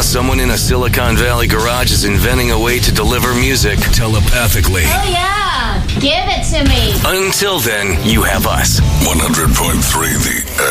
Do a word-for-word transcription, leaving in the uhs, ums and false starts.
someone in a Silicon Valley garage is inventing a way to deliver music telepathically. Oh, yeah. Give it to me. Until then, you have us. one hundred point three The